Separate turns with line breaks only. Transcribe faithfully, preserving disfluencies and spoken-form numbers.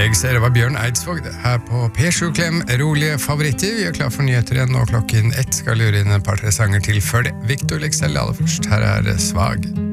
Jeg ser det var Bjørn Eidsvåg her på P sju Klem, rolige favoritter. Vi er klar for nyheter igjen, og klokken ett skal lure inn en par tre sanger til før det. Victor Lexell aller først, her er Svag.